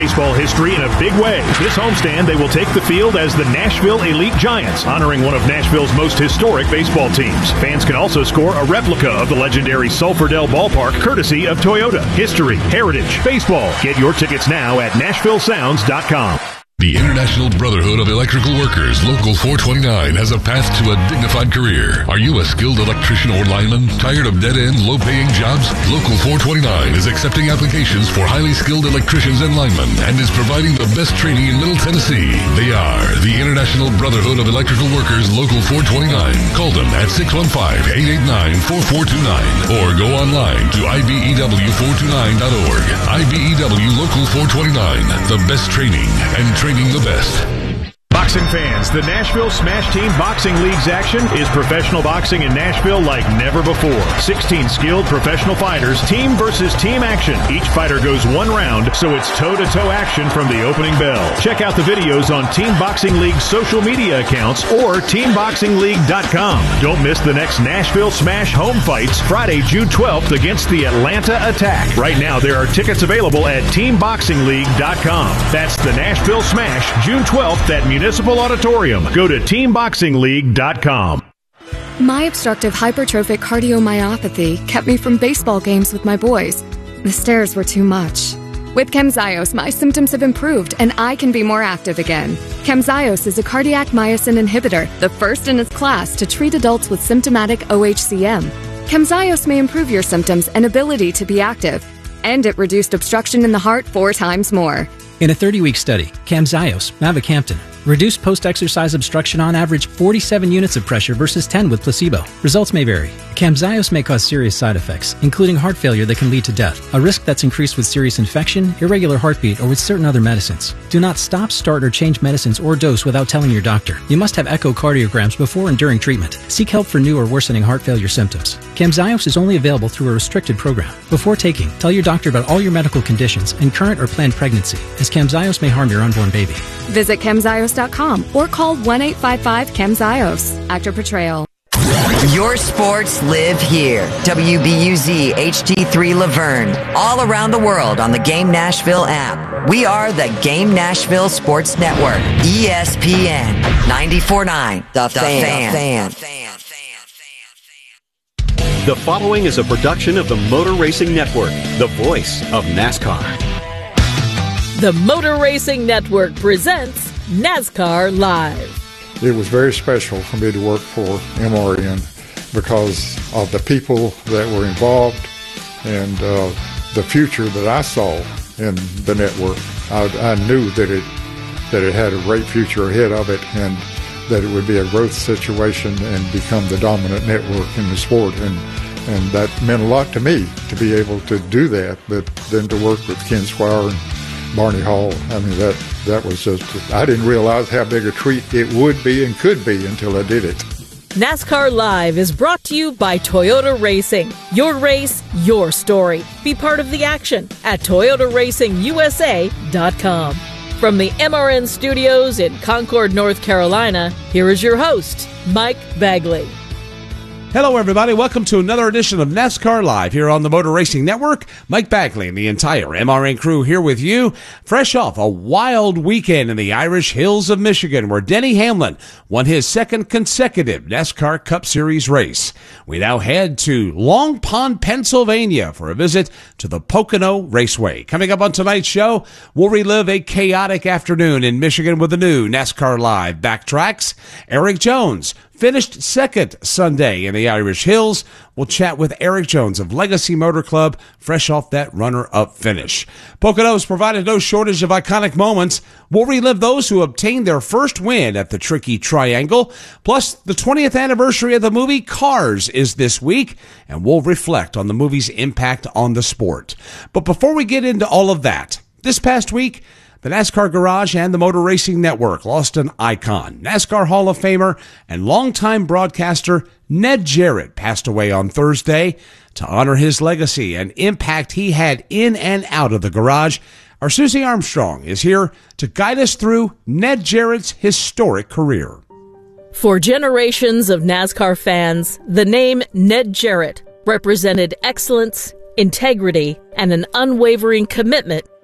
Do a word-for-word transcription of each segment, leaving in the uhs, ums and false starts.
Baseball history in a big way. This homestand, they will take the field as the Nashville Elite Giants, honoring one of Nashville's most historic baseball teams. Fans can also score a replica of the legendary Sulphur-Dell Ballpark, courtesy of Toyota. History, heritage, baseball. Get your tickets now at Nashville Sounds dot com. The International Brotherhood of Electrical Workers, Local four twenty-nine, has a path to a dignified career. Are you a skilled electrician or lineman? Tired of dead-end, low-paying jobs? Local four twenty-nine is accepting applications for highly skilled electricians and linemen and is providing the best training in Middle Tennessee. They are the International Brotherhood of Electrical Workers, Local four twenty-nine. Call them at six one five, eight eight nine, four four two nine or go online to I B E W four two nine dot org. I B E W Local four twenty-nine, the best training and training the best. Boxing fans, the Nashville Smash Team Boxing League's action is professional boxing in Nashville like never before. sixteen skilled professional fighters, team versus team action. Each fighter goes one round, so it's toe-to-toe action from the opening bell. Check out the videos on Team Boxing League's social media accounts or team boxing league dot com. Don't miss the next Nashville Smash home fights Friday, June twelfth against the Atlanta Attack. Right now, there are tickets available at team boxing league dot com. That's the Nashville Smash, June twelfth at Municipal Auditorium. Go to team boxing league dot com. My obstructive hypertrophic cardiomyopathy kept me from baseball games with my boys. The stairs were too much. With Camzyos, my symptoms have improved and I can be more active again. Camzyos is a cardiac myosin inhibitor, the first in its class to treat adults with symptomatic O H C M. Camzyos may improve your symptoms and ability to be active, and it reduced obstruction in the heart four times more. In a thirty-week study, Camzyos, mavacamten, reduced post-exercise obstruction on average forty-seven units of pressure versus ten with placebo. Results may vary. Camzyos may cause serious side effects, including heart failure that can lead to death, a risk that's increased with serious infection, irregular heartbeat, or with certain other medicines. Do not stop, start, or change medicines or dose without telling your doctor. You must have echocardiograms before and during treatment. Seek help for new or worsening heart failure symptoms. Camzyos is only available through a restricted program. Before taking, tell your doctor about all your medical conditions and current or planned pregnancy, as Camzyos may harm your unborn baby. Visit camzyos dot com or call one eight five five camzyos. Actor portrayal. Your sports live here. W B U Z H D three Laverne. All around the world on the Game Nashville app. We are the Game Nashville Sports Network. E S P N ninety-four point nine. The, the Fan. fan. The following is a production of the Motor Racing Network, the voice of NASCAR. The Motor Racing Network presents NASCAR Live. It was very special for me to work for M R N because of the people that were involved and uh, the future that I saw in the network. I, I knew that it that it had a great future ahead of it and that it would be a growth situation and become the dominant network in the sport. And, and that meant a lot to me to be able to do that, but then to work with Ken Squire and Barney Hall, I mean, that that was just, I didn't realize how big a treat it would be and could be until I did it. NASCAR Live is brought to you by Toyota Racing. Your race, your story. Be part of the action at toyota racing u s a dot com. From the M R N studios in Concord, North Carolina, here is your host, Mike Bagley. Hello, everybody. Welcome to another edition of NASCAR Live here on the Motor Racing Network. Mike Bagley and the entire M R N crew here with you, fresh off a wild weekend in the Irish Hills of Michigan, where Denny Hamlin won his second consecutive NASCAR Cup Series race. We now head to Long Pond, Pennsylvania for a visit to the Pocono Raceway. Coming up on tonight's show, we'll relive a chaotic afternoon in Michigan with the new NASCAR Live backtracks. Eric Jones finished second Sunday in the Irish Hills. We'll chat with Eric Jones of Legacy Motor Club, fresh off that runner-up finish. Pocono's provided no shortage of iconic moments. We'll relive those who obtained their first win at the Tricky Triangle. Plus, the twentieth anniversary of the movie Cars is this week, and we'll reflect on the movie's impact on the sport. But before we get into all of that, this past week, the NASCAR Garage and the Motor Racing Network lost an icon. NASCAR Hall of Famer and longtime broadcaster Ned Jarrett passed away on Thursday. To honor his legacy and impact he had in and out of the garage, our Susie Armstrong is here to guide us through Ned Jarrett's historic career. For generations of NASCAR fans, the name Ned Jarrett represented excellence, integrity, and an unwavering commitment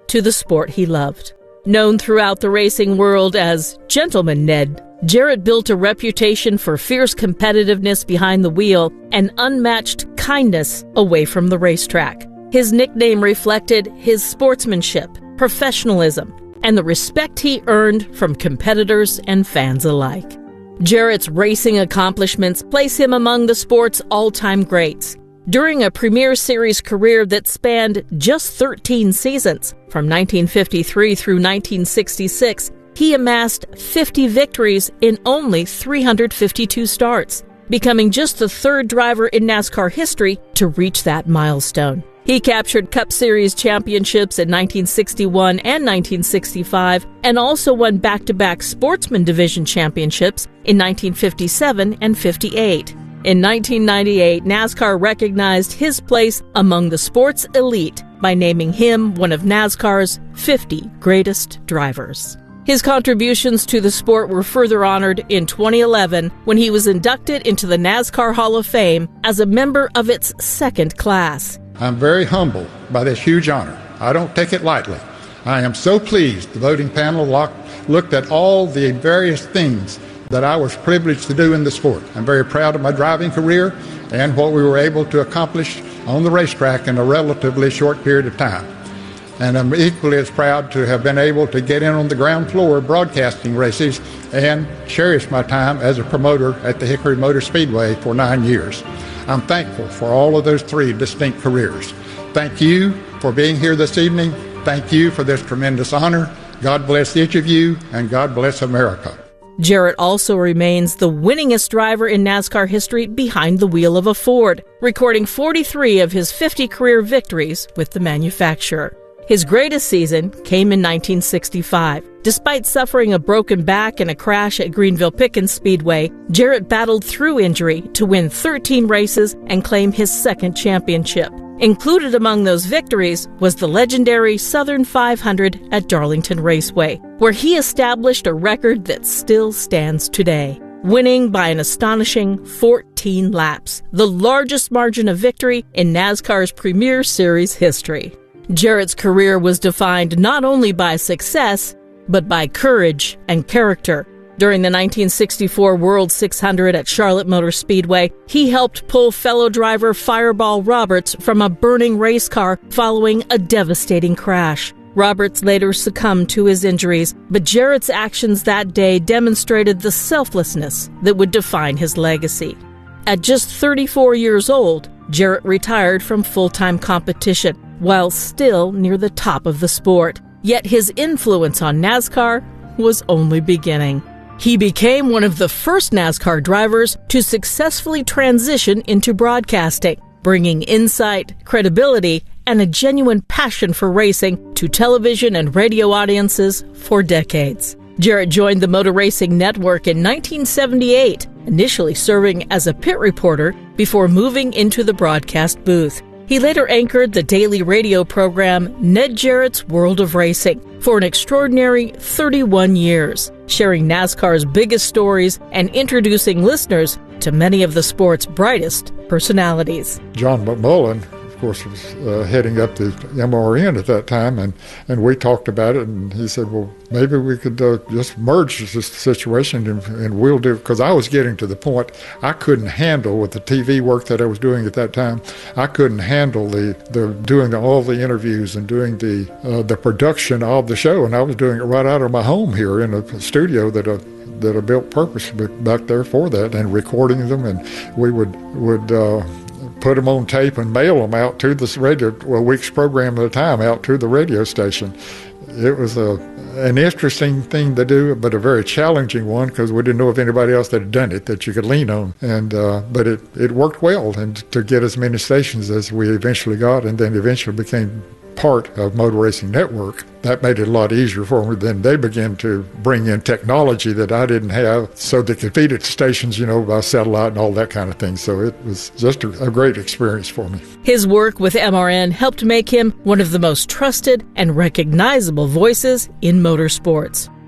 to the sport he loved. Known throughout the racing world as Gentleman Ned, Jarrett built a reputation for fierce competitiveness behind the wheel and unmatched kindness away from the racetrack. His nickname reflected his sportsmanship, professionalism, and the respect he earned from competitors and fans alike. Jarrett's racing accomplishments place him among the sport's all-time greats. During a Premier Series career that spanned just thirteen seasons, from nineteen fifty-three through nineteen sixty-six, he amassed fifty victories in only three hundred fifty-two starts, becoming just the third driver in NASCAR history to reach that milestone. He captured Cup Series championships in nineteen sixty-one and nineteen sixty-five, and also won back-to-back Sportsman Division championships in nineteen fifty-seven and fifty-eight. In nineteen ninety-eight, NASCAR recognized his place among the sport's elite by naming him one of NASCAR's fifty greatest drivers. His contributions to the sport were further honored in twenty eleven when he was inducted into the NASCAR Hall of Fame as a member of its second class. I'm very humbled by this huge honor. I don't take it lightly. I am so pleased the voting panel looked at all the various things that I was privileged to do in the sport. I'm very proud of my driving career and what we were able to accomplish on the racetrack in a relatively short period of time. And I'm equally as proud to have been able to get in on the ground floor broadcasting races and cherish my time as a promoter at the Hickory Motor Speedway for nine years. I'm thankful for all of those three distinct careers. Thank you for being here this evening. Thank you for this tremendous honor. God bless each of you, and God bless America. Jarrett also remains the winningest driver in NASCAR history behind the wheel of a Ford, recording forty-three of his fifty career victories with the manufacturer. His greatest season came in nineteen sixty-five. Despite suffering a broken back in a crash at Greenville Pickens Speedway, Jarrett battled through injury to win thirteen races and claim his second championship. Included among those victories was the legendary Southern five hundred at Darlington Raceway, where he established a record that still stands today, winning by an astonishing fourteen laps, the largest margin of victory in NASCAR's Premier Series history. Jarrett's career was defined not only by success, but by courage and character. During the nineteen sixty-four World six hundred at Charlotte Motor Speedway, he helped pull fellow driver Fireball Roberts from a burning race car following a devastating crash. Roberts later succumbed to his injuries, but Jarrett's actions that day demonstrated the selflessness that would define his legacy. At just thirty-four years old, Jarrett retired from full-time competition, while still near the top of the sport. Yet his influence on NASCAR was only beginning. He became one of the first NASCAR drivers to successfully transition into broadcasting, bringing insight, credibility, and a genuine passion for racing to television and radio audiences for decades. Jarrett joined the Motor Racing Network in nineteen seventy-eight, initially serving as a pit reporter before moving into the broadcast booth. He later anchored the daily radio program Ned Jarrett's World of Racing for an extraordinary thirty-one years, sharing NASCAR's biggest stories and introducing listeners to many of the sport's brightest personalities. John McMullen, of course, was uh, heading up the M R N at that time, and, and we talked about it, and he said, well, maybe we could uh, just merge this situation, and, and we'll do, because I was getting to the point I couldn't handle with the T V work that I was doing at that time. I couldn't handle the, the doing all the interviews and doing the uh, the production of the show, and I was doing it right out of my home here in a studio that I, that I built purposely back there for that, and recording them, and we would, would uh, put them on tape and mail them out to this radio, a week's program at a time, out to the radio station. It was a, an interesting thing to do, but a very challenging one, because we didn't know of anybody else that had done it that you could lean on. And uh, but it, it worked well, and to get as many stations as we eventually got, and then eventually became part of Motor Racing Network, that made it a lot easier for me. Then they began to bring in technology that I didn't have, so they could feed it to stations, you know, by satellite and all that kind of thing. So it was just a, a great experience for me. His work with M R N helped make him one of the most trusted and recognizable voices in motorsports.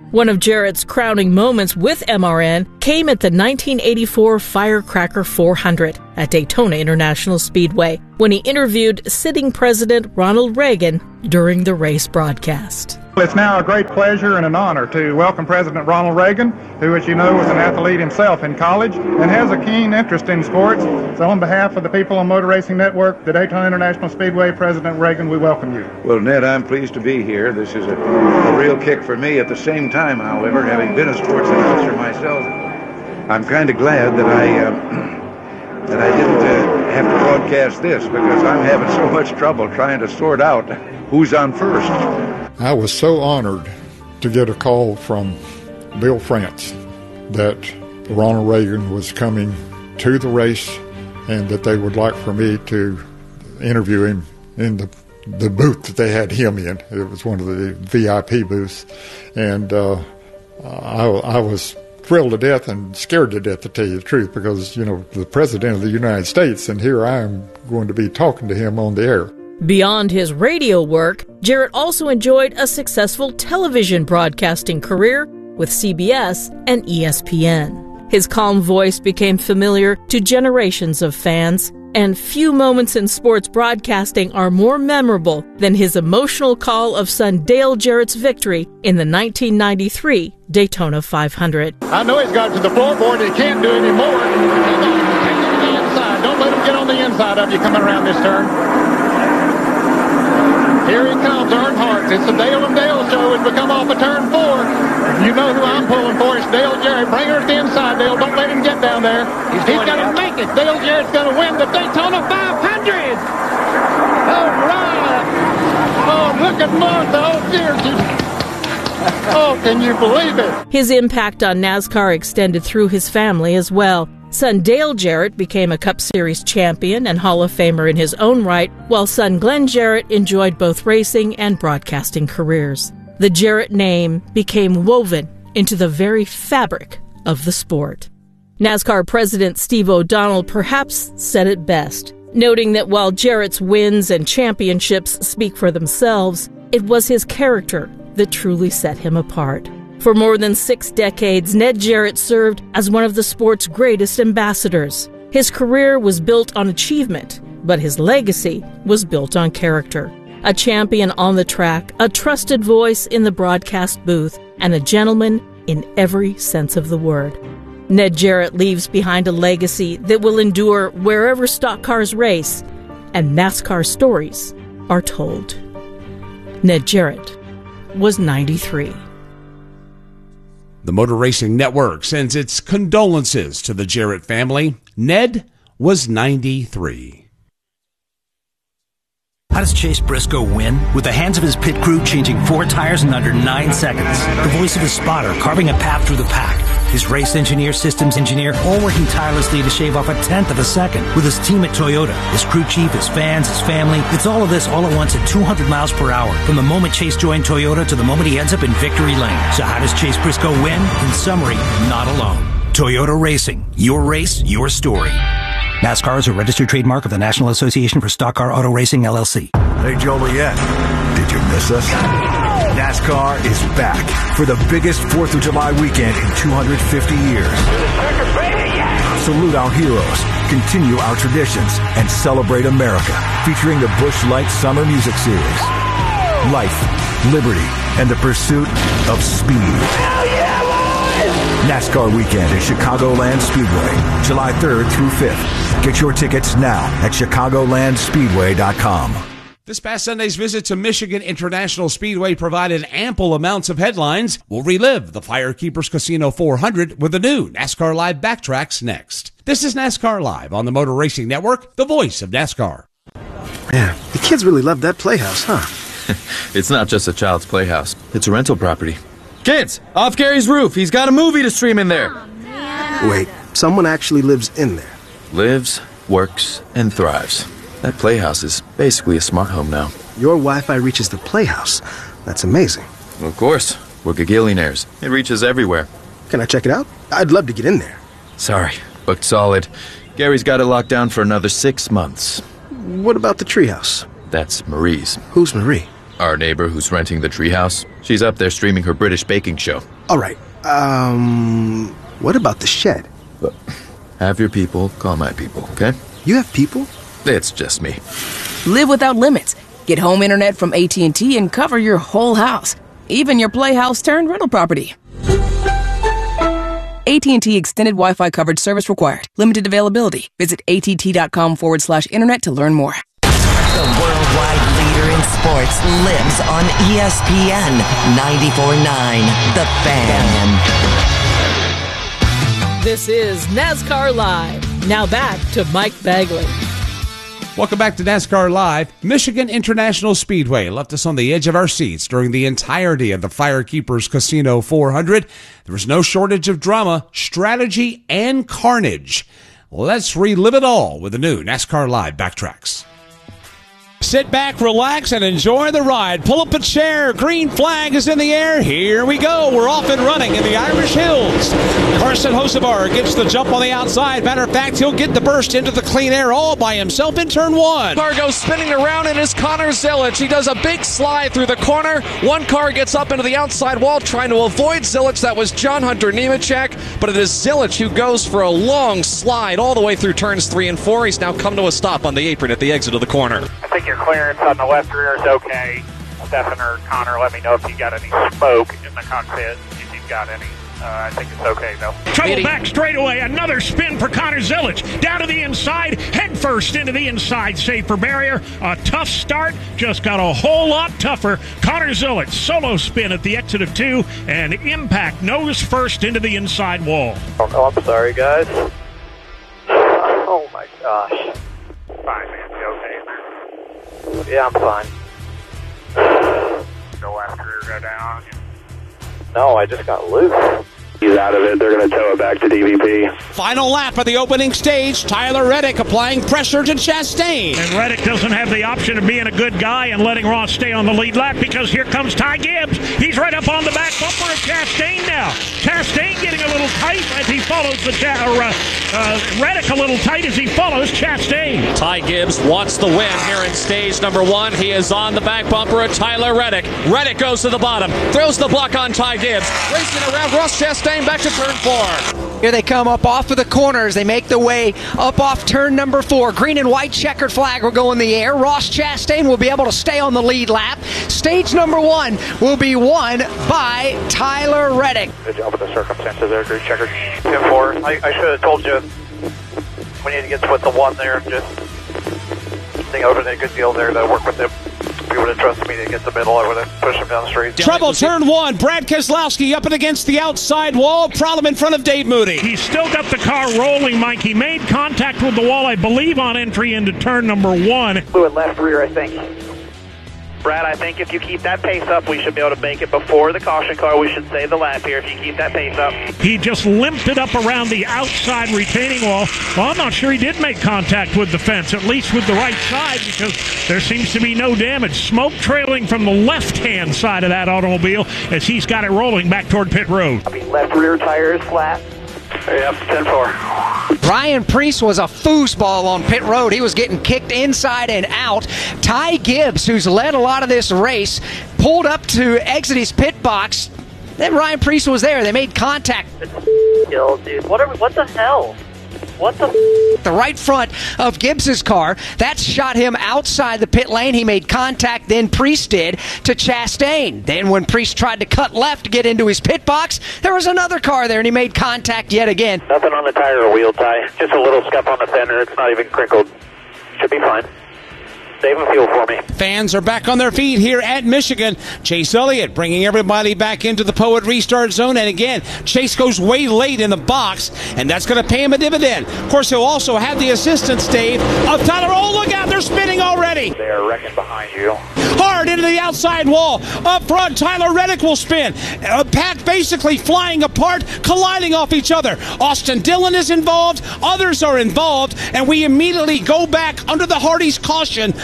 One of Jarrett's crowning moments with M R N came at the nineteen eighty-four Firecracker four hundred at Daytona International Speedway when he interviewed sitting President Ronald Reagan during the race broadcast. It's now a great pleasure and an honor to welcome President Ronald Reagan, who, as you know, was an athlete himself in college and has a keen interest in sports. So on behalf of the people on Motor Racing Network, the Daytona International Speedway, President Reagan, we welcome you. Well, Ned, I'm pleased to be here. This is a, a real kick for me. At the same time, however, having been a sports announcer myself, I'm kind of glad that I um, that I didn't uh, have to broadcast this, because I'm having so much trouble trying to sort out who's on first. I was so honored to get a call from Bill France that Ronald Reagan was coming to the race and that they would like for me to interview him in the the booth that they had him in. It was one of the V I P booths. And uh, I, I was thrilled to death and scared to death, to tell you the truth, because, you know, the President of the United States, and here I am going to be talking to him on the air. Beyond his radio work, Jarrett also enjoyed a successful television broadcasting career with C B S and E S P N. His calm voice became familiar to generations of fans, and few moments in sports broadcasting are more memorable than his emotional call of son Dale Jarrett's victory in the nineteen ninety-three Daytona five hundred. I know he's got to the floorboard and he can't do any more. Hang on, hang on the inside. Don't let him get on the inside of you coming around this turn. Here he comes, Earnhardt. It's the Dale and Dale show. It's become off of turn four. You know who I'm pulling for. It's Dale Jarrett. Bring her to the inside, Dale. Don't let him get down there. He's, He's going to make it. Dale Jarrett's going to win the Daytona five hundred. All right. Oh, look at Martha. Oh, dear. Oh, can you believe it? His impact on NASCAR extended through his family as well. Son Dale Jarrett became a Cup Series champion and Hall of Famer in his own right, while son Glenn Jarrett enjoyed both racing and broadcasting careers. The Jarrett name became woven into the very fabric of the sport. NASCAR President Steve O'Donnell perhaps said it best, noting that while Jarrett's wins and championships speak for themselves, it was his character that truly set him apart. For more than six decades, Ned Jarrett served as one of the sport's greatest ambassadors. His career was built on achievement, but his legacy was built on character. A champion on the track, a trusted voice in the broadcast booth, and a gentleman in every sense of the word. Ned Jarrett leaves behind a legacy that will endure wherever stock cars race, and NASCAR stories are told. Ned Jarrett was ninety-three. The Motor Racing Network sends its condolences to the Jarrett family. Ned was ninety-three. How does Chase Briscoe win? With the hands of his pit crew changing four tires in under nine seconds. The voice of his spotter carving a path through the pack. His race engineer, systems engineer, all working tirelessly to shave off a tenth of a second. With his team at Toyota, his crew chief, his fans, his family. It's all of this all at once at two hundred miles per hour. From the moment Chase joined Toyota to the moment he ends up in victory lane. So how does Chase Briscoe win? In summary, not alone. Toyota Racing. Your race, your story. NASCAR is a registered trademark of the National Association for Stock Car Auto Racing, L L C. Hey, Joliet, did you miss us? NASCAR is back for the biggest fourth of July weekend in two hundred fifty years. Salute our heroes, continue our traditions, and celebrate America, featuring the Busch Light Summer Music Series. Life, liberty, and the pursuit of speed. NASCAR weekend at Chicagoland Speedway, July third through fifth. Get your tickets now at chicagoland speedway dot com. This past Sunday's visit to Michigan International Speedway provided ample amounts of headlines. We'll relive the Firekeepers Casino four hundred with the new NASCAR Live backtracks next. This is NASCAR Live on the Motor Racing Network, the voice of NASCAR. Man, the kids really love that playhouse, huh? It's not just a child's playhouse. It's a rental property. Kids, off Gary's roof. He's got a movie to stream in there. Oh, wait, someone actually lives in there. Lives, works, and thrives. That playhouse is basically a smart home now. Your Wi-Fi reaches the playhouse. That's amazing. Of course. We're gagillionaires. It reaches everywhere. Can I check it out? I'd love to get in there. Sorry, booked solid. Gary's got it locked down for another six months. What about the treehouse? That's Marie's. Who's Marie? Our neighbor who's renting the treehouse, she's up there streaming her British baking show. All right. Um, what about the shed? But have your people call my people, okay? You have people? It's just me. Live without limits. Get home internet from A T and T and cover your whole house, even your playhouse turned rental property. A T and T Extended Wi-Fi coverage service required. Limited availability. Visit att.com forward slash internet to learn more. The worldwide leader in sports lives on E S P N ninety-four point nine. The Fan. This is NASCAR Live. Now back to Mike Bagley. Welcome back to NASCAR Live. Michigan International Speedway left us on the edge of our seats during the entirety of the Firekeepers Casino four hundred. There was no shortage of drama, strategy, and carnage. Let's relive it all with the new NASCAR Live backtracks. Sit back, relax, and enjoy the ride. Pull up a chair. Green flag is in the air. Here we go. We're off and running in the Irish Hills. Carson Hocevar gets the jump on the outside. Matter of fact, he'll get the burst into the clean air all by himself in turn one. Car goes spinning around, and it's Connor Zilic. He does a big slide through the corner. One car gets up into the outside wall trying to avoid Zilic. That was John Hunter Nemechek, but it is Zilic who goes for a long slide all the way through turns three and four. He's now come to a stop on the apron at the exit of the corner. I think your clearance on the left rear is okay. Stefan or Connor, let me know if you got any smoke in the cockpit, if you've got any. Uh, I think it's okay, though. Trouble back straightaway. Another spin for Connor Zilic. Down to the inside, head first into the inside safer barrier. A tough start, just got a whole lot tougher. Connor Zilic, solo spin at the exit of two, and impact nose first into the inside wall. Oh, I'm sorry, guys. Oh, my gosh. Fine, man. You okay? Yeah, I'm fine. Go left rear, go down. No, I just got loose. He's out of it. They're going to tow it back to D V P. Final lap of the opening stage. Tyler Reddick applying pressure to Chastain. And Reddick doesn't have the option of being a good guy and letting Ross stay on the lead lap because here comes Ty Gibbs. He's right up on the back bumper of Chastain now. Chastain getting a little tight as he follows the cha- or, uh, uh, Reddick a little tight as he follows Chastain. Ty Gibbs wants the win here in stage number one. He is on the back bumper of Tyler Reddick. Reddick goes to the bottom, throws the block on Ty Gibbs, racing around Ross Chastain back to turn four. Here they come up off of the corners. They make the way up off turn number four. Green and white checkered flag will go in the air. Ross Chastain will be able to stay on the lead lap. Stage number one will be won by Tyler Reddick. Good job with the circumstances there, Green checkered. ten four. I, I should have told you we need to get with the one there. Just think I would have done a good deal there to work with him. If you would have trusted me to get the middle, I would have pushed him down the street. Trouble turn one. Brad Keselowski up and against the outside wall. Problem in front of Dave Moody. He's still got the car rolling, Mike. He made contact with the wall, I believe, on entry into turn number one. Fluid left rear, I think. Brad, I think if you keep that pace up, we should be able to make it before the caution car. We should save the lap here if you keep that pace up. He just limped it up around the outside retaining wall. Well, I'm not sure he did make contact with the fence, at least with the right side, because there seems to be no damage. Smoke trailing from the left-hand side of that automobile as he's got it rolling back toward pit road. I mean, left rear tire is flat. Yep, ten four. Ryan Preece was a foosball on pit road. He was getting kicked inside and out. Ty Gibbs, who's led a lot of this race, pulled up to exit his pit box. Then Ryan Preece was there. They made contact. Yo, dude, what, are, what the hell? What the f- The right front of Gibbs's car. That shot him outside the pit lane. He made contact, then Preece did, to Chastain. Then when Preece tried to cut left to get into his pit box, there was another car there, and he made contact yet again. Nothing on the tire or wheel tie. Just a little scuff on the fender. It's not even crinkled. Should be fine. Saving fuel for me. Fans are back on their feet here at Michigan. Chase Elliott bringing everybody back into the Poet restart zone. And again, Chase goes way late in the box, and that's going to pay him a dividend. Of course, he'll also have the assistance, Dave, of Tyler. Oh, look out, they're spinning already. They are wrecking behind you. Hard into the outside wall. Up front, Tyler Reddick will spin. A pack basically flying apart, colliding off each other. Austin Dillon is involved. Others are involved. And we immediately go back under the Hardy's caution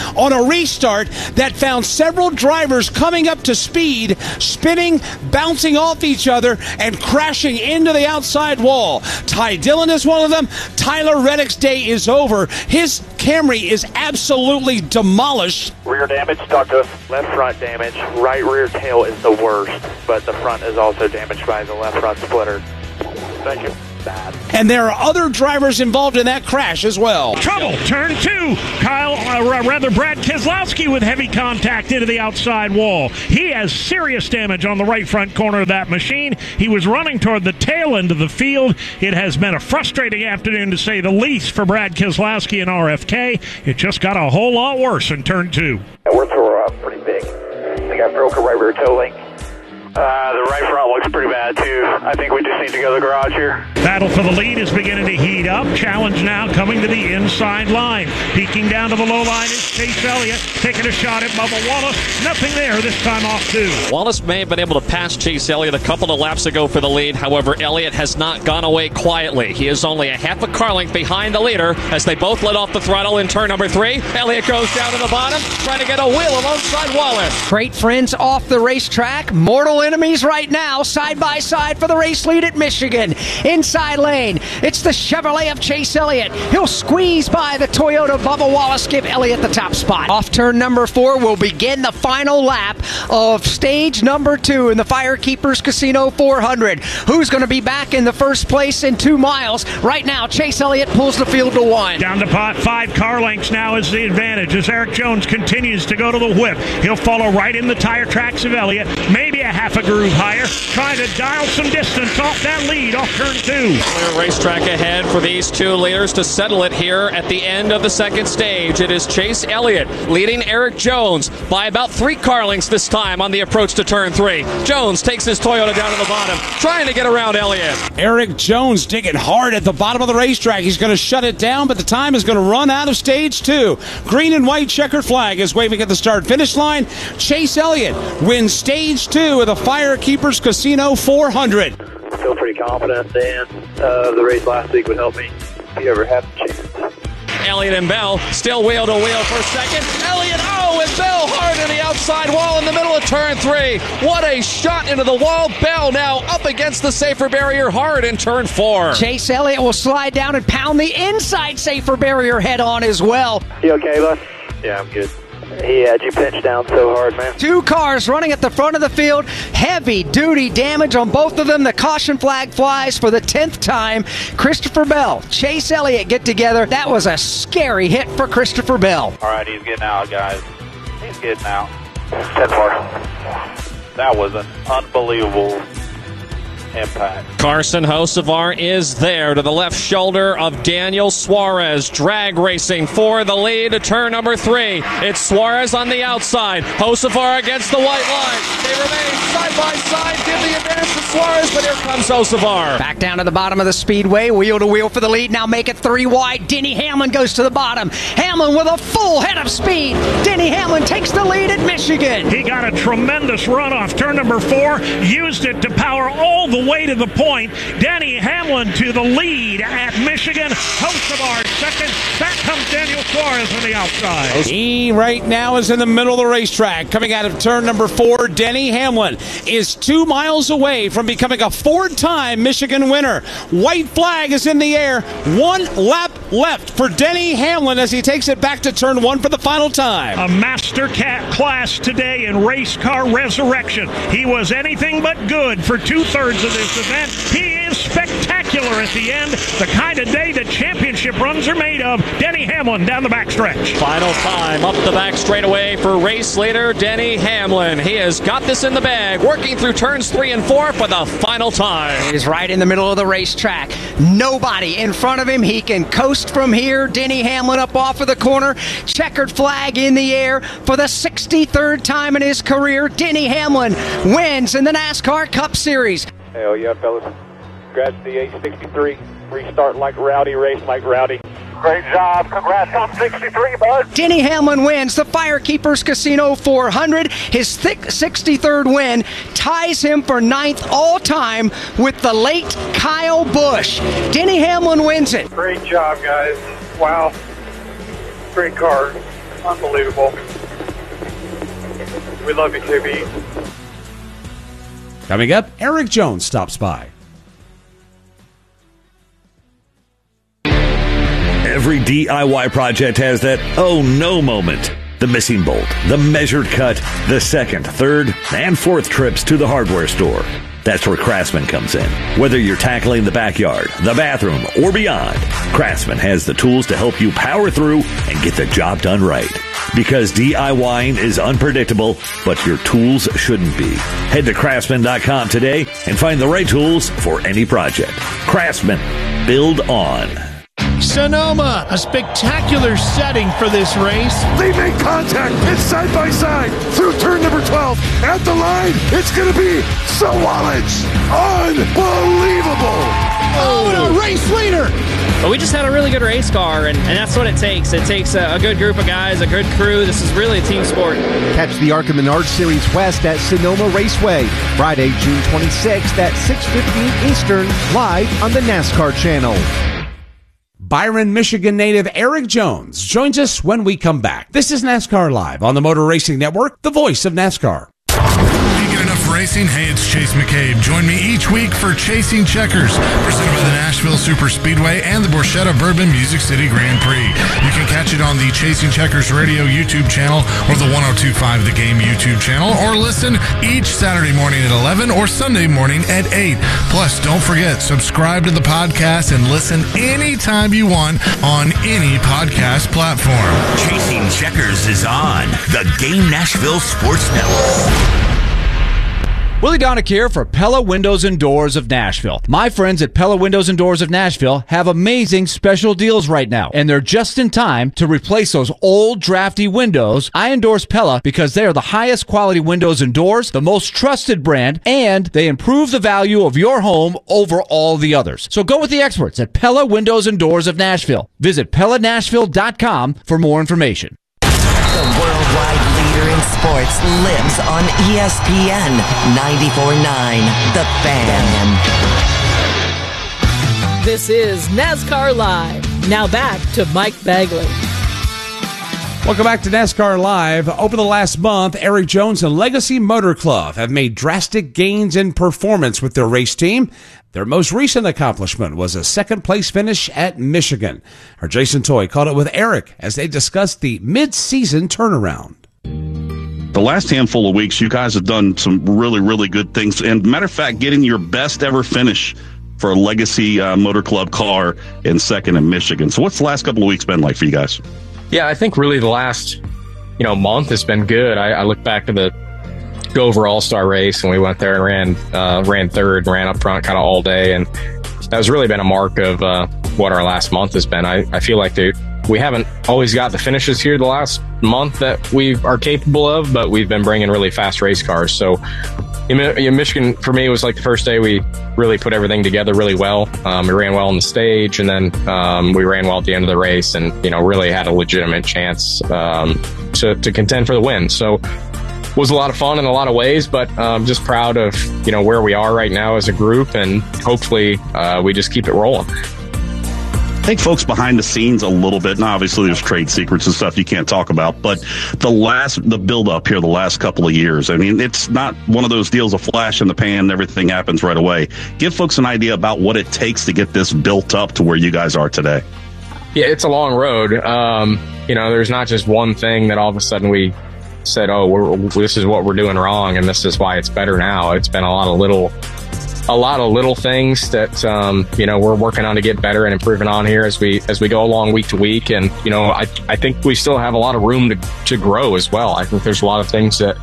on a restart that found several drivers coming up to speed, spinning, bouncing off each other, and crashing into the outside wall. Ty Dillon is one of them. Tyler Reddick's day is over. His Camry is absolutely demolished. Rear damage, Doctor. Left front damage. Right rear tail is the worst, but the front is also damaged by the left front splitter. Thank you. Bad. And there are other drivers involved in that crash as well. Trouble, turn two. Kyle, uh, rather Brad Keselowski with heavy contact into the outside wall. He has serious damage on the right front corner of that machine. He was running toward the tail end of the field. It has been a frustrating afternoon, to say the least, for Brad Keselowski and R F K. It just got a whole lot worse in turn two. Yeah, we're tore up pretty big. I think I broke a right rear toe link. Uh, the right front looks pretty bad, too. I think we just need to go to the garage here. Battle for the lead is beginning to heat up. Challenge now coming to the inside line. Peeking down to the low line is Chase Elliott, taking a shot at Bubba Wallace. Nothing there this time off two. Wallace may have been able to pass Chase Elliott a couple of laps ago for the lead. However, Elliott has not gone away quietly. He is only a half a car length behind the leader as they both let off the throttle in turn number three. Elliott goes down to the bottom, trying to get a wheel alongside Wallace. Great friends off the racetrack. Mortal enemies right now, side by side for the race lead at Michigan. Inside lane, it's the Chevrolet of Chase Elliott. He'll squeeze by the Toyota Bubba Wallace, give Elliott the top spot. Off turn number four will begin the final lap of stage number two in the Firekeepers Casino four hundred. Who's going to be back in the first place in two miles? Right now, Chase Elliott pulls the field to one. Down to pot, five car lengths now is the advantage as Eric Jones continues to go to the whip. He'll follow right in the tire tracks of Elliott, maybe a half a groove higher, trying to dial some distance off that lead off turn two. Clear racetrack ahead for these two leaders to settle it here at the end of the second stage. It is Chase Elliott leading Eric Jones by about three car lengths this time on the approach to turn three. Jones takes his Toyota down to the bottom, trying to get around Elliott. Eric Jones digging hard at the bottom of the racetrack. He's going to shut it down, but the time is going to run out of stage two. Green and white checkered flag is waving at the start-finish line. Chase Elliott wins stage two of the Firekeepers Casino four hundred. I feel pretty confident, Dan. Uh, the race last week would help me if you ever have a chance. Elliott and Bell still wheel to wheel for second. Elliott, oh, and Bell hard in the outside wall in the middle of turn three. What a shot into the wall. Bell now up against the safer barrier hard in turn four. Chase Elliott will slide down and pound the inside safer barrier head on as well. You okay, bud? Yeah, I'm good. He had you pinched down so hard, man. Two cars running at the front of the field. Heavy duty damage on both of them. The caution flag flies for the tenth time. Christopher Bell, Chase Elliott get together. That was a scary hit for Christopher Bell. All right, he's getting out, guys. He's getting out. ten four. That was an unbelievable impact. Carson Hocevar is there to the left shoulder of Daniel Suarez. Drag racing for the lead to turn number three. It's Suarez on the outside. Hocevar against the white line. They remain side by side. Give the advantage to Suarez, but here comes Hocevar. Back down to the bottom of the speedway. Wheel to wheel for the lead. Now make it three wide. Denny Hamlin goes to the bottom. Hamlin with a full head of speed. Denny Hamlin takes the lead at Michigan. He got a tremendous run off turn number four. Used it to power all the way to the point. Denny Hamlin to the lead at Michigan. Hocevar second. Back comes Daniel Suarez on the outside. He right now is in the middle of the racetrack. Coming out of turn number four, Denny Hamlin is two miles away from becoming a four-time Michigan winner. White flag is in the air. One lap left for Denny Hamlin as he takes it back to turn one for the final time. A master cat class today in race car resurrection. He was anything but good for two-thirds of this event. He is spectacular at the end. The kind of day that championship runs are made of. Denny Hamlin down the backstretch. Final time up the back straightaway for race leader Denny Hamlin. He has got this in the bag, working through turns three and four for the final time. He's right in the middle of the racetrack. Nobody in front of him. He can coast from here. Denny Hamlin up off of the corner. Checkered flag in the air for the sixty-third time in his career. Denny Hamlin wins in the NASCAR Cup Series. Hell yeah, fellas. Congrats to the H sixty-three. Restart like Rowdy, race like Rowdy. Great job. Congrats on sixty-three, bud. Denny Hamlin wins the Firekeepers Casino four hundred. His thick sixty-third win ties him for ninth all-time with the late Kyle Busch. Denny Hamlin wins it. Great job, guys. Wow. Great car. Unbelievable. We love you, K B. Coming up, Eric Jones stops by. Every D I Y project has that oh no moment. The missing bolt, the measured cut, the second, third, and fourth trips to the hardware store. That's where Craftsman comes in. Whether you're tackling the backyard, the bathroom, or beyond, Craftsman has the tools to help you power through and get the job done right. Because DIYing is unpredictable, but your tools shouldn't be. Head to craftsman dot com today and find the right tools for any project. Craftsman. Build on. Sonoma, a spectacular setting for this race. They make contact. It's side by side through turn number twelve. At the line, it's going to be Sawallich. Unbelievable. Oh, and a race leader. But we just had a really good race car, and, and that's what it takes. It takes a, a good group of guys, a good crew. This is really a team sport. Catch the ARCA Menard Series West at Sonoma Raceway, Friday, June twenty-sixth at six fifteen Eastern, live on the NASCAR channel. Byron, Michigan native Eric Jones joins us when we come back. This is NASCAR Live on the Motor Racing Network, the voice of NASCAR. Enough racing? Hey, it's Chase McCabe. Join me each week for Chasing Checkers, presented by the Nashville Super Speedway and the Borchetta Bourbon Music City Grand Prix. You can catch it on the Chasing Checkers Radio YouTube channel or the one oh two point five The Game YouTube channel, or listen each Saturday morning at eleven or Sunday morning at eight. Plus, don't forget, subscribe to the podcast and listen anytime you want on any podcast platform. Chasing Checkers is on the Game Nashville Sports Network. Willie Donick here for Pella Windows and Doors of Nashville. My friends at Pella Windows and Doors of Nashville have amazing special deals right now, and they're just in time to replace those old drafty windows. I endorse Pella because they are the highest quality windows and doors, the most trusted brand, and they improve the value of your home over all the others. So go with the experts at Pella Windows and Doors of Nashville. Visit Pella Nashville dot com for more information. The worldwide leader in sports lives on E S P N ninety-four point nine, The Fan. This is NASCAR Live. Now back to Mike Bagley. Welcome back to NASCAR Live. Over the last month, Eric Jones and Legacy Motor Club have made drastic gains in performance with their race team. Their most recent accomplishment was a second-place finish at Michigan. Our Jason Toy caught up with Eric as they discussed the mid-season turnaround. The last handful of weeks, you guys have done some really, really good things. And matter of fact, getting your best ever finish for a Legacy uh, Motor Club car in second in Michigan. So what's the last couple of weeks been like for you guys? Yeah, I think really the last, you know, month has been good. I, I look back to the Dover All-Star race, and we went there and ran uh, ran third, ran up front kind of all day, and that has really been a mark of uh, what our last month has been. I, I feel like they, we haven't always got the finishes here the last month that we are capable of, but we've been bringing really fast race cars. So in, in Michigan, for me, it was like the first day we really put everything together really well. Um, we ran well on the stage, and then um, we ran well at the end of the race, and you know really had a legitimate chance um, to, to contend for the win. So was a lot of fun in a lot of ways, but um, just proud of you know where we are right now as a group, and hopefully uh, we just keep it rolling. Take folks behind the scenes a little bit. Now, obviously, there's trade secrets and stuff you can't talk about, but the last, the build up here, the last couple of years, I mean, it's not one of those deals, a flash in the pan, everything happens right away. Give folks an idea about what it takes to get this built up to where you guys are today. Yeah, it's a long road. Um, you know, there's not just one thing that all of a sudden we said, oh, we're, this is what we're doing wrong, and this is why it's better now. It's been a lot of little a lot of little things that um, you know we're working on to get better and improving on here as we as we go along week to week. And you know I I think we still have a lot of room to to grow as well. I think there's a lot of things that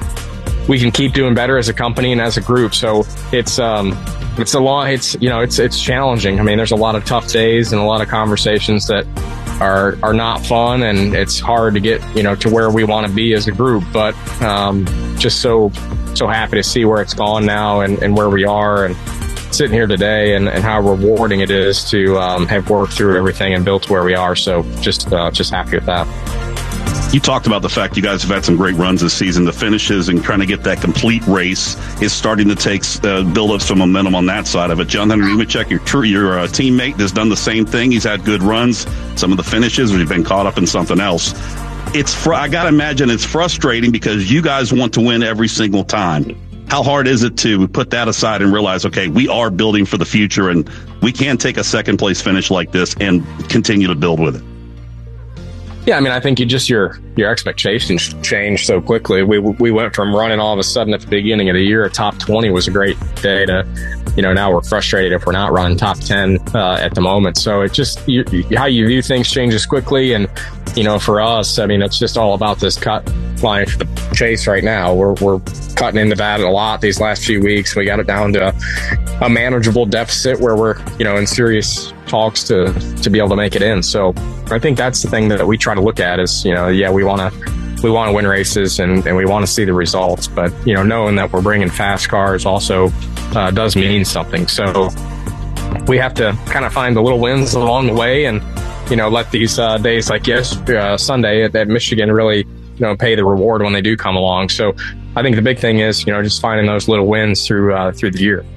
we can keep doing better as a company and as a group. So it's um it's a long it's you know it's it's challenging. I mean, there's a lot of tough days and a lot of conversations that are are not fun, and it's hard to get you know to where we want to be as a group. But um, just so so happy to see where it's gone now and, and where we are, and sitting here today, and, and how rewarding it is to um, have worked through everything and built to where we are. So just uh, just happy with that. You talked about the fact you guys have had some great runs this season. The finishes and trying to get that complete race is starting to take uh, build up some momentum on that side of it. John Hunter Nemechek, your true, your uh, teammate, has done the same thing. He's had good runs. Some of the finishes, we've been caught up in something else. it's fr- I got to imagine it's frustrating because you guys want to win every single time. How hard is it to put that aside and realize, okay, we are building for the future and we can take a second place finish like this and continue to build with it? Yeah, I mean, I think you just your your expectations change so quickly. We we went from running all of a sudden at the beginning of the year, a top twenty was a great day to, you know, now we're frustrated if we're not running top ten uh, at the moment. So it just you, how you view things changes quickly, and you know, for us, I mean, it's just all about this cut line for the chase right now. We're we're cutting into that a lot these last few weeks. We got it down to a, a manageable deficit where we're, you know, in serious talks to to be able to make it in. So I think that's the thing that we try to look at is, you know, yeah, we want to we want to win races and, and we want to see the results, but you know, knowing that we're bringing fast cars also uh, does mean something. So we have to kind of find the little wins along the way and, you know, let these uh, days like yes, uh, Sunday at, at Michigan really, you know, pay the reward when they do come along. So I think the big thing is, you know, just finding those little wins through uh, through the year.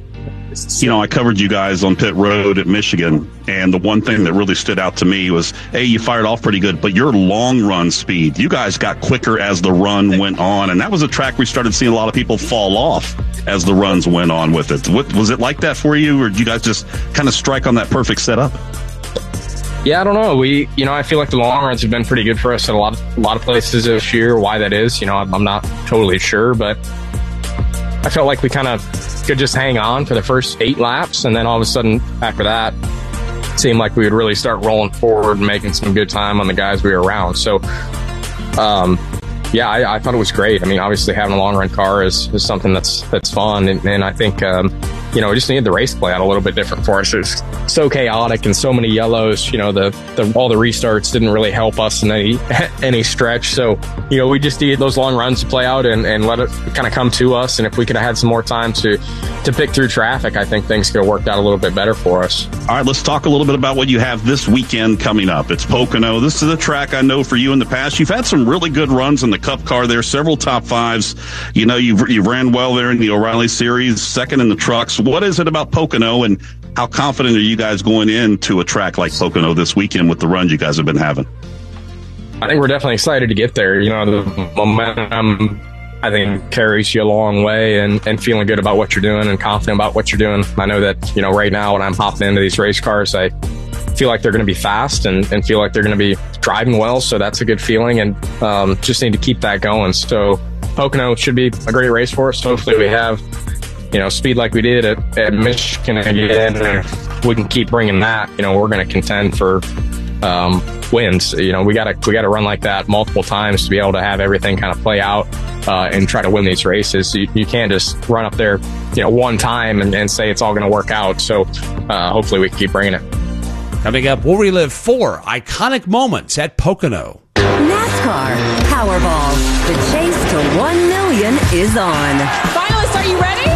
You know, I covered you guys on pit road at Michigan, and the one thing that really stood out to me was, hey, you fired off pretty good, but your long run speed, you guys got quicker as the run went on, and that was a track we started seeing a lot of people fall off as the runs went on with it. What, was it like that for you, or did you guys just kind of strike on that perfect setup? Yeah, I don't know. We, you know, I feel like the long runs have been pretty good for us at a lot of a lot of places this year. Why that is, you know, I'm, I'm not totally sure, but I felt like we kind of could just hang on for the first eight laps, and then all of a sudden after that, it seemed like we would really start rolling forward and making some good time on the guys we were around. So, um, yeah, I, I thought it was great. I mean, obviously having a long run car is, is something that's that's fun, and, and I think um, you know, we just needed the race play out a little bit different for us. It's so chaotic and so many yellows. You know, the, the all the restarts didn't really help us in any any stretch. So, you know, we just needed those long runs to play out and, and let it kind of come to us. And if we could have had some more time to to pick through traffic, I think things could have worked out a little bit better for us. All right, let's talk a little bit about what you have this weekend coming up. It's Pocono. This is a track I know for you in the past. You've had some really good runs in the Cup car there, several top fives. You know, you've, you've ran well there in the O'Reilly Series, second in the trucks. What is it about Pocono, and how confident are you guys going into a track like Pocono this weekend with the runs you guys have been having? I think we're definitely excited to get there. You know, the momentum, I think, carries you a long way, and, and feeling good about what you're doing and confident about what you're doing. I know that, you know, right now when I'm hopping into these race cars, I feel like they're going to be fast and, and feel like they're going to be driving well. So that's a good feeling, and um, just need to keep that going. So Pocono should be a great race for us. Hopefully we have, you know, speed like we did at, at Michigan again. And we can keep bringing that. You know, we're going to contend for um, wins. You know, we got to we got to run like that multiple times to be able to have everything kind of play out uh, and try to win these races. You, you can't just run up there, you know, one time and, and say it's all going to work out. So uh, hopefully we can keep bringing it. Coming up, we'll relive four iconic moments at Pocono. NASCAR Powerball. The chase to one million is on. Finalists, are you ready?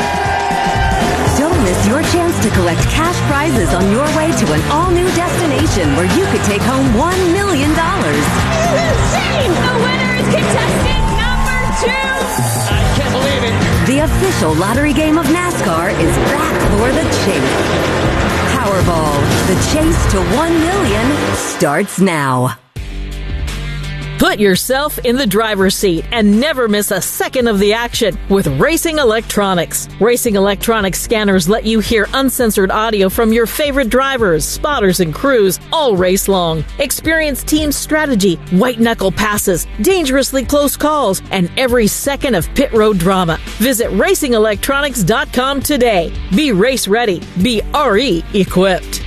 Don't miss your chance to collect cash prizes on your way to an all-new destination where you could take home one million dollars. Insane! The winner is contestant number two! I can't believe it. The official lottery game of NASCAR is back for the chase. Powerball. The chase to one million starts now. Put yourself in the driver's seat and never miss a second of the action with Racing Electronics. Racing Electronics scanners let you hear uncensored audio from your favorite drivers, spotters, and crews all race long. Experience team strategy, white-knuckle passes, dangerously close calls, and every second of pit road drama. Visit racing electronics dot com today. Be race ready. Be R E equipped.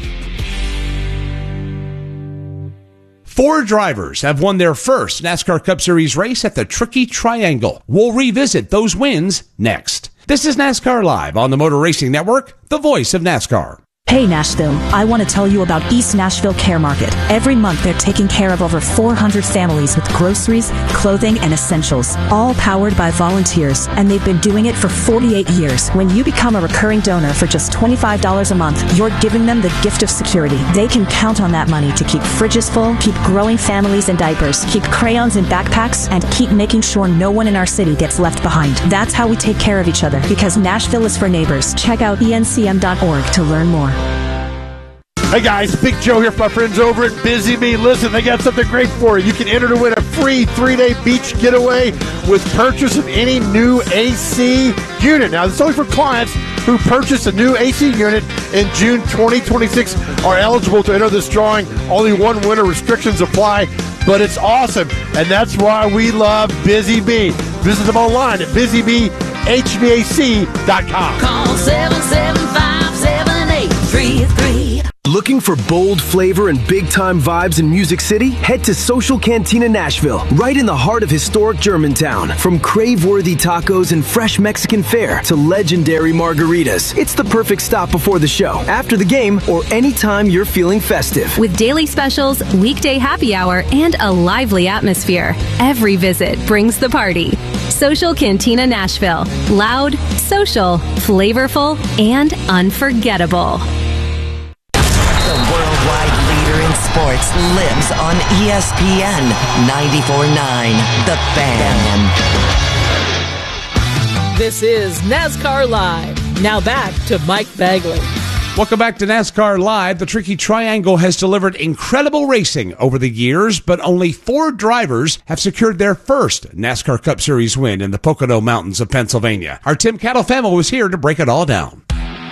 Four drivers have won their first NASCAR Cup Series race at the Tricky Triangle. We'll revisit those wins next. This is NASCAR Live on the Motor Racing Network, the voice of NASCAR. Hey Nashville, I want to tell you about East Nashville Care Market. Every month they're taking care of over four hundred families with groceries, clothing, and essentials, all powered by volunteers, and they've been doing it for forty-eight years. When you become a recurring donor for just twenty-five dollars a month, you're giving them the gift of security. They can count on that money to keep fridges full, keep growing families in diapers, keep crayons in backpacks, and keep making sure no one in our city gets left behind. That's how we take care of each other, because Nashville is for neighbors. Check out E N C M dot org to learn more. Hey guys, Big Joe here for my friends over at Busy Bee. Listen, they got something great for you. You can enter to win a free three-day beach getaway with purchase of any new A C unit. Now, this is only for clients who purchase a new A C unit in June twenty twenty-six are eligible to enter this drawing. Only one winner, restrictions apply, but it's awesome, and that's why we love Busy Bee. Visit them online at busy bee h v a c dot com. Call seven seven five, seven eight three three. Looking for bold flavor and big-time vibes in Music City? Head to Social Cantina Nashville, right in the heart of historic Germantown. From crave-worthy tacos and fresh Mexican fare to legendary margaritas, it's the perfect stop before the show, after the game, or anytime you're feeling festive. With daily specials, weekday happy hour, and a lively atmosphere, every visit brings the party. Social Cantina Nashville. Loud, social, flavorful, and unforgettable. Sports lives on E S P N ninety-four point nine, The Fan. This is NASCAR Live. Now back to Mike Bagley. Welcome back to NASCAR Live. The Tricky Triangle has delivered incredible racing over the years, but only four drivers have secured their first NASCAR Cup Series win in the Pocono Mountains of Pennsylvania. Our Tim Catalfamo was here to break it all down.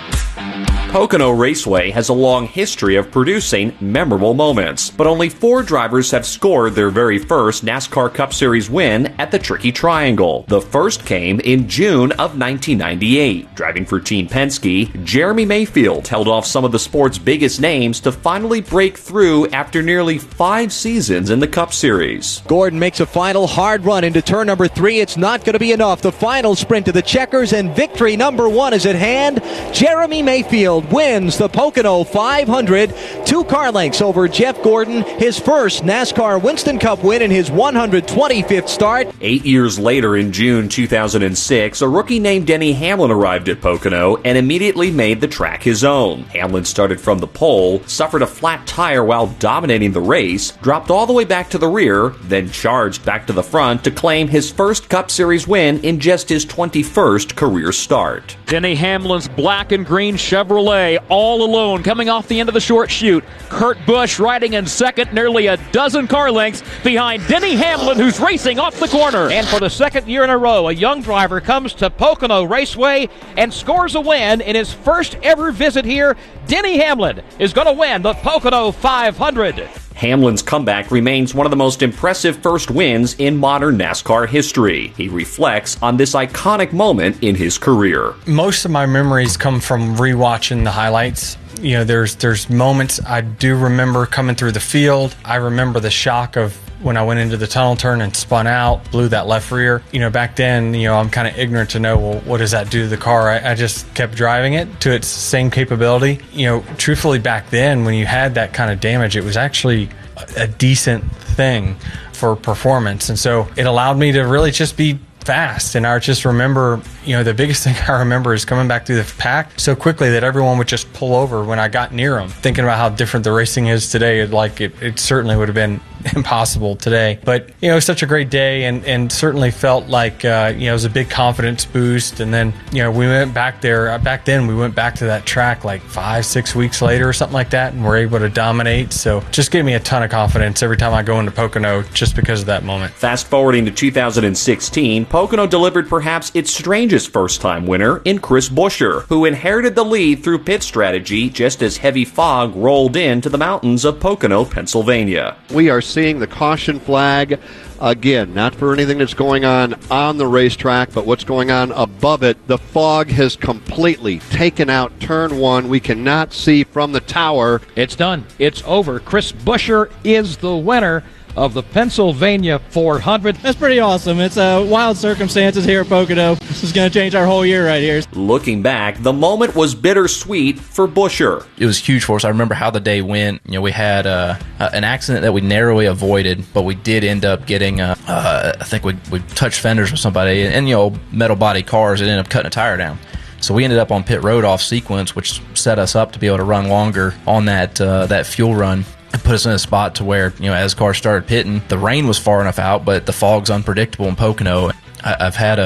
Pocono Raceway has a long history of producing memorable moments, but only four drivers have scored their very first NASCAR Cup Series win at the Tricky Triangle. The first came in June of nineteen ninety-eight. Driving for Team Penske, Jeremy Mayfield held off some of the sport's biggest names to finally break through after nearly five seasons in the Cup Series. Gordon makes a final hard run into turn number three. It's not going to be enough. The final sprint to the checkers, and victory number one is at hand. Jeremy Mayfield wins the Pocono five hundred, two car lengths over Jeff Gordon, his first NASCAR Winston Cup win in his one hundred twenty-fifth start. Eight years later, in June two thousand six, a rookie named Denny Hamlin arrived at Pocono and immediately made the track his own. Hamlin started from the pole, suffered a flat tire while dominating the race, dropped all the way back to the rear, then charged back to the front to claim his first Cup Series win in just his twenty-first career start. Denny Hamlin's black and green Chevrolet all alone coming off the end of the short chute. Kurt Busch riding in second, nearly a dozen car lengths behind Denny Hamlin, who's racing off the corner. And for the second year in a row, a young driver comes to Pocono Raceway and scores a win in his first ever visit here. Denny Hamlin is going to win the Pocono five hundred. Hamlin's comeback remains one of the most impressive first wins in modern NASCAR history. He reflects on this iconic moment in his career. Most of my memories come from rewatching the highlights. You know, there's there's moments I do remember coming through the field. I remember the shock of when I went into the tunnel turn and spun out, blew that left rear. You know, back then, you know, I'm kind of ignorant to know, well, what does that do to the car? I, I just kept driving it to its same capability. You know, truthfully, back then, when you had that kind of damage, it was actually a, a decent thing for performance. And so it allowed me to really just be fast. And I just remember, you know, the biggest thing I remember is coming back through the pack so quickly that everyone would just pull over when I got near them. Thinking about how different the racing is today, it, like it, it certainly would have been impossible today. But, you know, it was such a great day, and, and certainly felt like, uh, you know, it was a big confidence boost. And then, you know, we went back there. Back then, we went back to that track like five, six weeks later or something like that, and we're able to dominate. So just gave me a ton of confidence every time I go into Pocono just because of that moment. Fast forwarding to two thousand sixteen, Pocono delivered perhaps its strangest first-time winner in Chris Buescher, who inherited the lead through pit strategy just as heavy fog rolled into the mountains of Pocono, Pennsylvania. We are seeing the caution flag again, not for anything that's going on on the racetrack, but what's going on above it. The fog has completely taken out turn one. We cannot see from the tower. It's done. It's over. Chris Buescher is the winner of the Pennsylvania four hundred. That's pretty awesome. It's uh, wild circumstances here at Pocono. This is going to change our whole year right here. Looking back, the moment was bittersweet for Buescher. It was huge for us. I remember how the day went. You know, we had uh, uh, an accident that we narrowly avoided, but we did end up getting, uh, uh, I think we, we touched fenders with somebody, and, and, you know, metal body cars, it ended up cutting a tire down. So we ended up on pit road off sequence, which set us up to be able to run longer on that uh, that fuel run. It put us in a spot to where, you know, as cars started pitting, the rain was far enough out, but the fog's unpredictable in Pocono. I, I've had a, a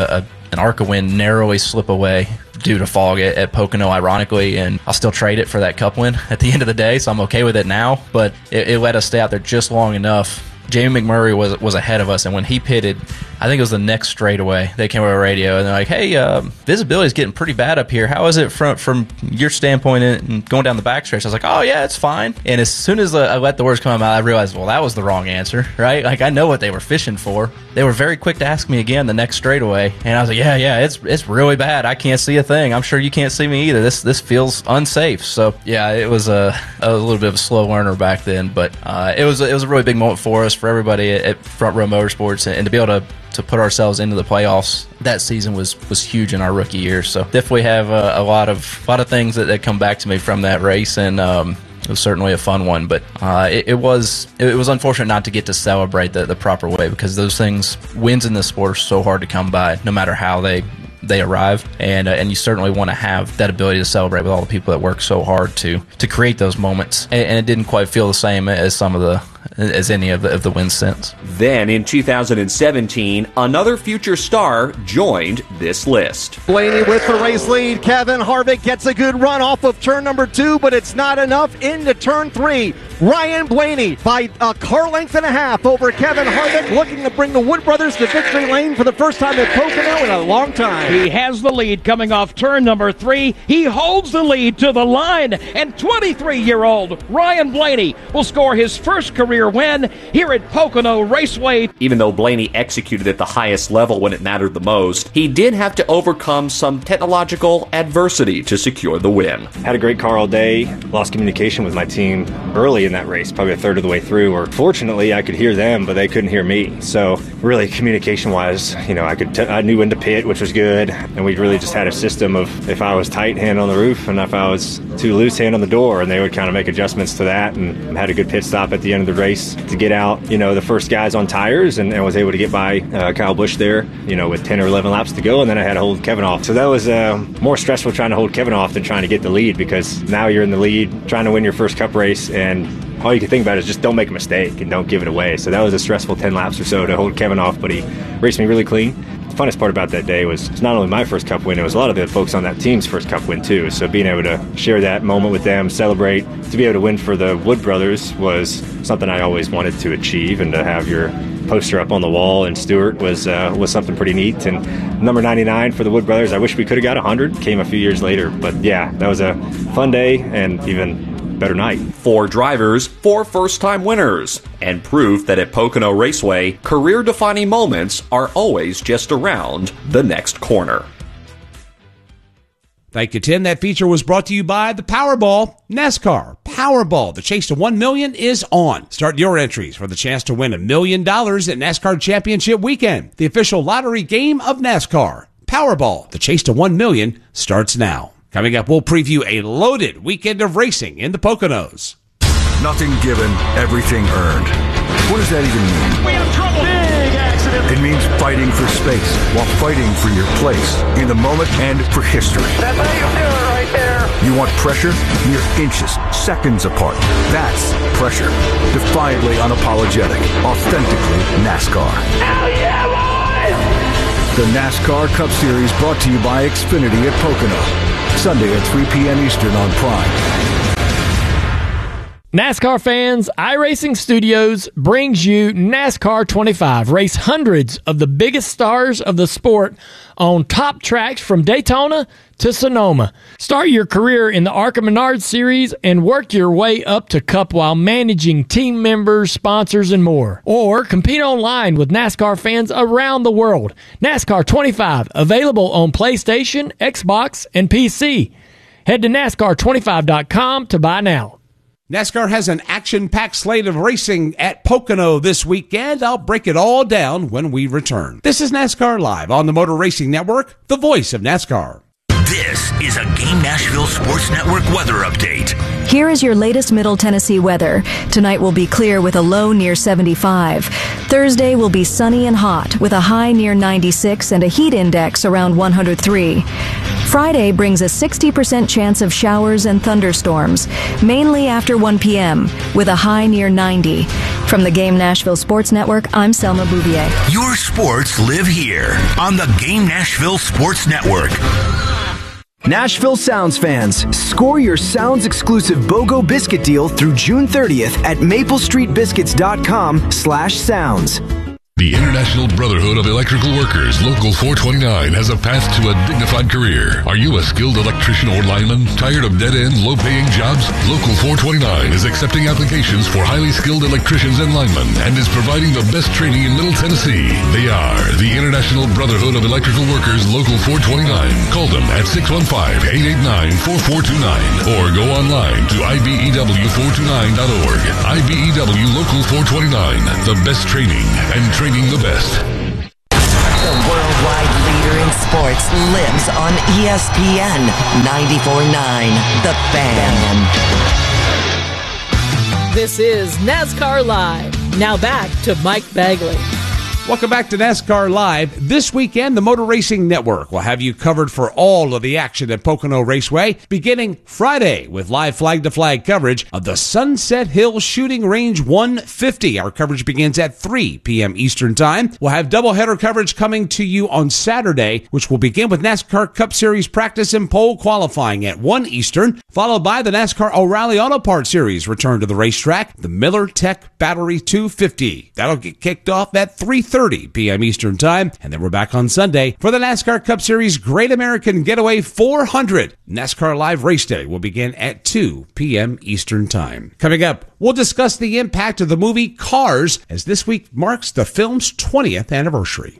an ARCA win narrowly slip away due to fog at, at Pocono, ironically, and I'll still trade it for that cup win at the end of the day, so I'm okay with it now, but it, it let us stay out there just long enough. Jamie McMurray was was ahead of us, and when he pitted, I think it was the next straightaway, they came over the radio, and they're like, hey, uh, visibility is getting pretty bad up here. How is it from from your standpoint and going down the backstretch? I was like, oh, yeah, it's fine. And as soon as I let the words come out, I realized, well, that was the wrong answer, right? Like, I know what they were fishing for. They were very quick to ask me again the next straightaway, and I was like, yeah, yeah, it's it's really bad. I can't see a thing. I'm sure you can't see me either. This this feels unsafe. So, yeah, it was a, a little bit of a slow learner back then, but uh, it was it was a really big moment for us, for everybody at, at Front Row Motorsports, and, and to be able to to put ourselves into the playoffs that season was was huge in our rookie year. So definitely have a, a lot of a lot of things that, that come back to me from that race, and um, it was certainly a fun one. But uh, it, it was it was unfortunate not to get to celebrate the, the proper way, because those things, wins in this sport, are so hard to come by, no matter how they they arrive, and uh, and you certainly want to have that ability to celebrate with all the people that work so hard to to create those moments, and, and it didn't quite feel the same as some of the as any of the, of the wins since. Then in two thousand seventeen, another future star joined this list. Blaney with the race lead. Kevin Harvick gets a good run off of turn number two, but it's not enough into turn three. Ryan Blaney by a car length and a half over Kevin Harvick, looking to bring the Wood Brothers to victory lane for the first time at Pocono in a long time. He has the lead coming off turn number three. He holds the lead to the line, and twenty-three-year-old Ryan Blaney will score his first career win here at Pocono Raceway. Even though Blaney executed at the highest level when it mattered the most, he did have to overcome some technological adversity to secure the win. Had a great car all day, lost communication with my team early in that race, probably a third of the way through, or fortunately I could hear them, but they couldn't hear me. So really, communication-wise, you know, I could t- I knew when to pit, which was good, and we really just had a system of if I was tight, hand on the roof, and if I was too loose, hand on the door, and they would kind of make adjustments to that, and had a good pit stop at the end of the race to get out, you know, the first guys on tires, and, and was able to get by uh, Kyle Busch there, you know, with ten or eleven laps to go, and then I had to hold Kevin off. So that was uh, more stressful trying to hold Kevin off than trying to get the lead, because now you're in the lead, trying to win your first Cup race, and all you can think about is just don't make a mistake and don't give it away. So that was a stressful ten laps or so to hold Kevin off, but he raced me really clean. The funnest part about that day was it's not only my first Cup win, it was a lot of the folks on that team's first Cup win too. So being able to share that moment with them, celebrate, to be able to win for the Wood Brothers was something I always wanted to achieve, and to have your poster up on the wall in Stewart was uh, was something pretty neat. And number ninety-nine for the Wood Brothers, I wish we could have got one hundred, came a few years later. But yeah, that was a fun day and even better night. Four drivers, four first-time winners, and proof that at Pocono Raceway, career-defining moments are always just around the next corner. Thank you, Tim. That feature was brought to you by the Powerball. NASCAR Powerball. The chase to one million dollars is on. Start your entries for the chance to win a million dollars at NASCAR Championship Weekend, the official lottery game of NASCAR. Powerball. The chase to one million dollars starts now. Coming up, we'll preview a loaded weekend of racing in the Poconos. Nothing given, everything earned. What does that even mean? We have trouble. Big accident. It means fighting for space while fighting for your place in the moment and for history. That's how you do it right there. You want pressure? Mere inches, seconds apart. That's pressure. Defiantly unapologetic. Authentically NASCAR. Hell yeah, boys! The NASCAR Cup Series brought to you by Xfinity at Pocono. Sunday at three p.m. Eastern on Prime. NASCAR fans, iRacing Studios brings you NASCAR twenty-five. Race hundreds of the biggest stars of the sport on top tracks from Daytona to Sonoma. Start your career in the ARCA Menard Series and work your way up to Cup while managing team members, sponsors, and more. Or compete online with NASCAR fans around the world. NASCAR twenty-five, available on PlayStation, Xbox, and P C. Head to NASCAR twenty-five dot com to buy now. NASCAR has an action-packed slate of racing at Pocono this weekend. I'll break it all down when we return. This is NASCAR Live on the Motor Racing Network, the voice of NASCAR. This is a Game Nashville Sports Network weather update. Here is your latest Middle Tennessee weather. Tonight will be clear with a low near seventy-five. Thursday will be sunny and hot with a high near ninety-six and a heat index around one hundred three. Friday brings a sixty percent chance of showers and thunderstorms, mainly after one p.m., with a high near ninety. From the Game Nashville Sports Network, I'm Selma Bouvier. Your sports live here on the Game Nashville Sports Network. Nashville Sounds fans, score your Sounds exclusive BOGO biscuit deal through June thirtieth at maple street biscuits dot com slash sounds. The International Brotherhood of Electrical Workers, Local four twenty-nine, has a path to a dignified career. Are you a skilled electrician or lineman? Tired of dead-end, low-paying jobs? Local four twenty-nine is accepting applications for highly skilled electricians and linemen and is providing the best training in Middle Tennessee. They are the International Brotherhood of Electrical Workers, Local four twenty-nine. Call them at six one five, eight eight nine, four four two nine or go online to I B E W four two nine dot org. I B E W Local four twenty-nine, the best training and training the best. The worldwide leader in sports lives on E S P N ninety-four point nine, The Fan. This is NASCAR Live. Now back to Mike Bagley. Welcome back to NASCAR Live. This weekend, the Motor Racing Network will have you covered for all of the action at Pocono Raceway, beginning Friday with live flag-to-flag coverage of the Sunset Hill Shooting Range one fifty. Our coverage begins at three p.m. Eastern Time. We'll have doubleheader coverage coming to you on Saturday, which will begin with NASCAR Cup Series practice and pole qualifying at one Eastern, followed by the NASCAR O'Reilly Auto Parts Series return to the racetrack, the Miller Tech Battery two fifty. That'll get kicked off at three thirty p.m. Eastern Time, and then we're back on Sunday for the NASCAR Cup Series Great American Getaway four hundred. NASCAR Live Race Day will begin at two p.m. Eastern Time. Coming up, we'll discuss the impact of the movie Cars, as this week marks the film's twentieth anniversary.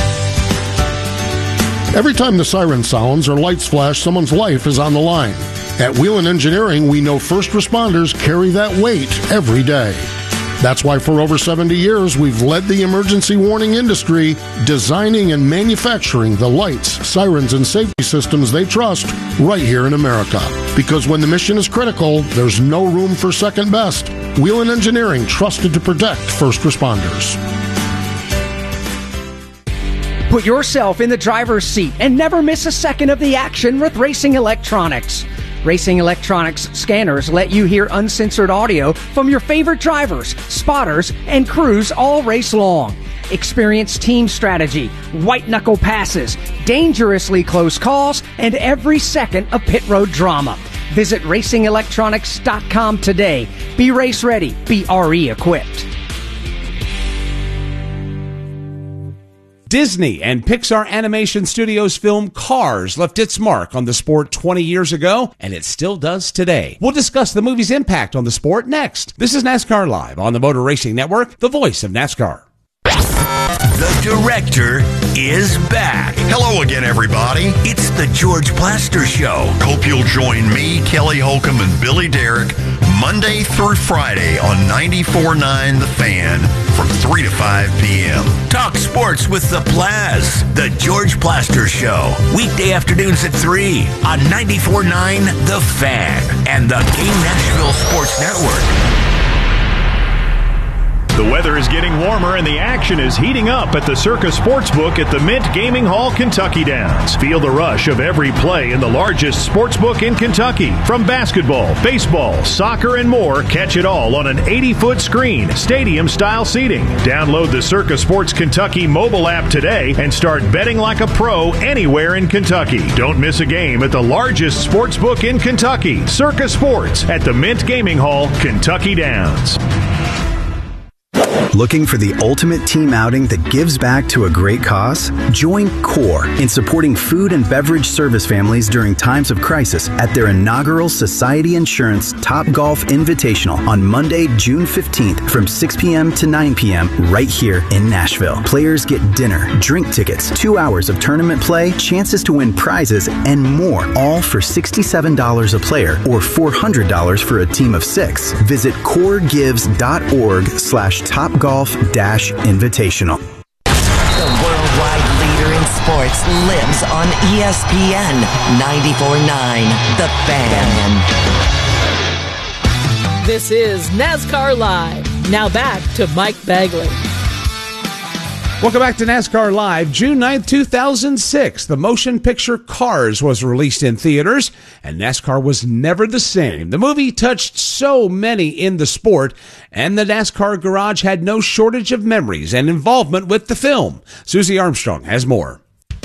Every time the siren sounds or lights flash, someone's life is on the line. At Whelen Engineering, we know first responders carry that weight every day. That's why for over seventy years, we've led the emergency warning industry, designing and manufacturing the lights, sirens, and safety systems they trust right here in America. Because when the mission is critical, there's no room for second best. Whelen Engineering, trusted to protect first responders. Put yourself in the driver's seat and never miss a second of the action with Racing Electronics. Racing Electronics scanners let you hear uncensored audio from your favorite drivers, spotters, and crews all race long. Experience team strategy, white-knuckle passes, dangerously close calls, and every second of pit road drama. Visit racing electronics dot com today. Be race ready. Be R E equipped. Disney and Pixar Animation Studios film Cars left its mark on the sport twenty years ago, and it still does today. We'll discuss the movie's impact on the sport next. This is NASCAR Live on the Motor Racing Network, the voice of NASCAR. The director is back. Hello again, everybody. It's the George Plaster Show. Hope you'll join me, Kelly Holcomb, and Billy Derrick Monday through Friday on ninety-four point nine The Fan from three to five p.m. Talk sports with the Plaz. The George Plaster Show. Weekday afternoons at three on ninety-four point nine The Fan and the Game Nashville Sports Network. The weather is getting warmer and the action is heating up at the Circa Sportsbook at the Mint Gaming Hall, Kentucky Downs. Feel the rush of every play in the largest sportsbook in Kentucky. From basketball, baseball, soccer, and more, catch it all on an eighty-foot screen, stadium-style seating. Download the Circa Sports Kentucky mobile app today and start betting like a pro anywhere in Kentucky. Don't miss a game at the largest sportsbook in Kentucky, Circa Sports at the Mint Gaming Hall, Kentucky Downs. Looking for the ultimate team outing that gives back to a great cause? Join CORE in supporting food and beverage service families during times of crisis at their inaugural Society Insurance Top Golf Invitational on Monday, June fifteenth from six p.m. to nine p.m. right here in Nashville. Players get dinner, drink tickets, two hours of tournament play, chances to win prizes, and more, all for sixty-seven dollars a player or four hundred dollars for a team of six. Visit coregives.org slash top golf dash invitational. The worldwide leader in sports lives on E S P N ninety-four point nine The Fan. This is NASCAR Live. Now back to Mike Bagley. Welcome back to NASCAR Live. June ninth, two thousand six, the motion picture Cars was released in theaters, and NASCAR was never the same. The movie touched so many in the sport, and the NASCAR Garage had no shortage of memories and involvement with the film. Susie Armstrong has more.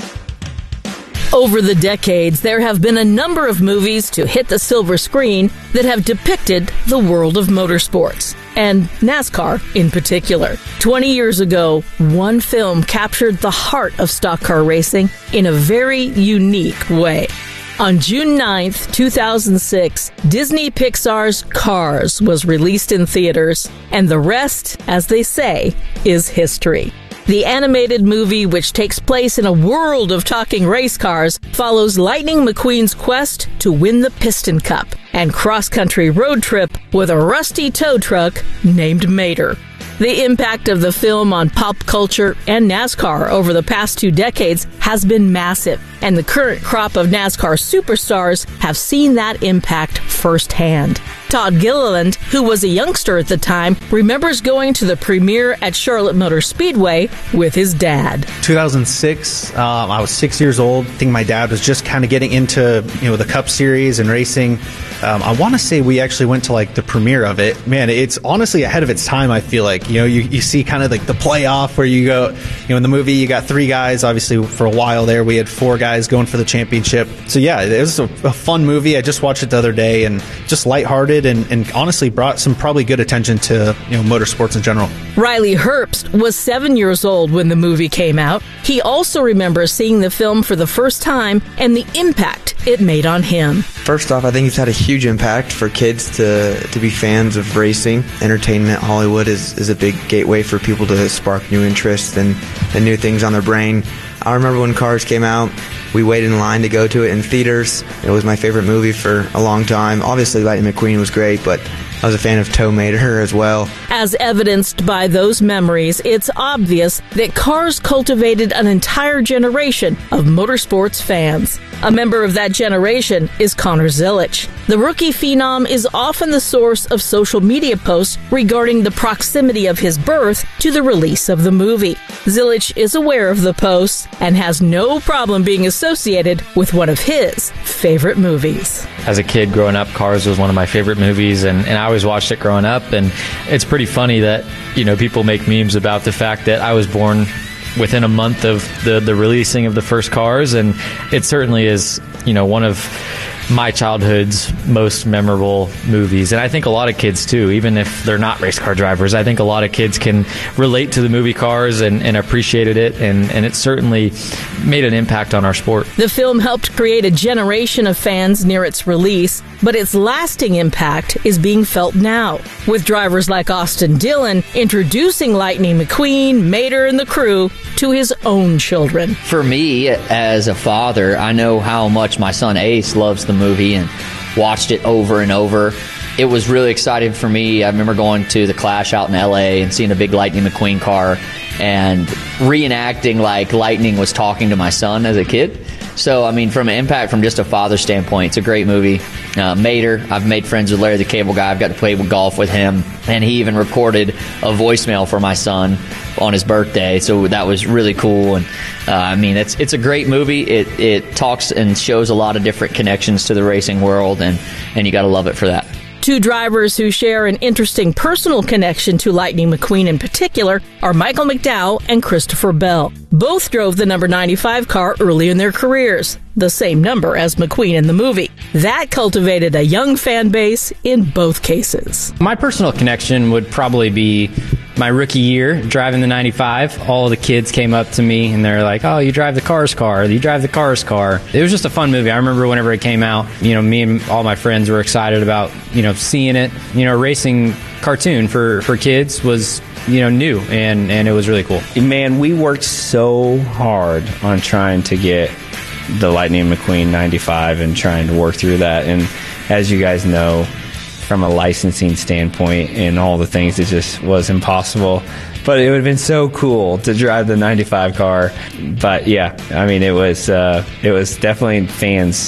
Over the decades, there have been a number of movies to hit the silver screen that have depicted the world of motorsports, and NASCAR in particular. Twenty years ago, one film captured the heart of stock car racing in a very unique way. On June ninth, two thousand six, Disney Pixar's Cars was released in theaters, and the rest, as they say, is history. The animated movie, which takes place in a world of talking race cars, follows Lightning McQueen's quest to win the Piston Cup and cross-country road trip with a rusty tow truck named Mater. The impact of the film on pop culture and NASCAR over the past two decades has been massive, and the current crop of NASCAR superstars have seen that impact firsthand. Todd Gilliland, who was a youngster at the time, remembers going to the premiere at Charlotte Motor Speedway with his dad. two thousand six, um, I was six years old. I think my dad was just kind of getting into, you know, the Cup Series and racing. Um, I want to say we actually went to like the premiere of it. Man, it's honestly ahead of its time, I feel like. You know, you, you see kind of like the playoff where you go, you know, in the movie you got three guys. Obviously, for a while there, we had four guys going for the championship. So yeah, it was a, a fun movie. I just watched it the other day, and just lighthearted and, and honestly brought some probably good attention to, you know, motorsports in general. Riley Herbst was seven years old when the movie came out. He also remembers seeing the film for the first time and the impact it made on him. First off, I think it's had a huge impact for kids to to be fans of racing. Entertainment, Hollywood is, is a big gateway for people to spark new interests and, and new things on their brain. I remember when Cars came out, we waited in line to go to it in theaters. It was my favorite movie for a long time. Obviously, Lightning McQueen was great, but I was a fan of Tow Mater as well. As evidenced by those memories, it's obvious that Cars cultivated an entire generation of motorsports fans. A member of that generation is Connor Zilisch. The rookie phenom is often the source of social media posts regarding the proximity of his birth to the release of the movie. Zilisch is aware of the posts and has no problem being associated with one of his favorite movies. As a kid growing up, Cars was one of my favorite movies, and, and I always watched it growing up. And it's pretty funny that, you know, people make memes about the fact that I was born within a month of the, the releasing of the first Cars, and it certainly is, you know, one of my childhood's most memorable movies. And I think a lot of kids too, even if they're not race car drivers, I think a lot of kids can relate to the movie Cars and, and appreciated it, and, and it certainly made an impact on our sport. The film helped create a generation of fans near its release, but its lasting impact is being felt now, with drivers like Austin Dillon introducing Lightning McQueen, Mater, and the crew to his own children. For me, as a father, I know how much my son Ace loves the movie and watched it over and over. It was really exciting for me. I remember going to the Clash out in L A and seeing a big Lightning McQueen car and reenacting like Lightning was talking to my son as a kid. So, I mean, from an impact from just a father standpoint, it's a great movie. Uh, Mater, I've made friends with Larry the Cable Guy. I've got to play golf with him. And he even recorded a voicemail for my son on his birthday. So that was really cool. And, uh, I mean, it's it's a great movie. It it talks and shows a lot of different connections to the racing world, and, and you got to love it for that. Two drivers who share an interesting personal connection to Lightning McQueen in particular are Michael McDowell and Christopher Bell. Both drove the number ninety-five car early in their careers, the same number as McQueen in the movie. That cultivated a young fan base in both cases. My personal connection would probably be my rookie year driving the ninety-five. All the kids came up to me and they're like, "Oh, you drive the Cars car, you drive the Cars car." It was just a fun movie. I remember whenever it came out, you know, me and all my friends were excited about, you know, seeing it. You know, racing cartoon for, for kids was, you know, new, and, and it was really cool. Man, we worked so hard on trying to get the Lightning McQueen ninety-five and trying to work through that. And as you guys know, from a licensing standpoint and all the things, it just was impossible. But it would have been so cool to drive the ninety-five car. But yeah, I mean, it was uh, it was definitely fans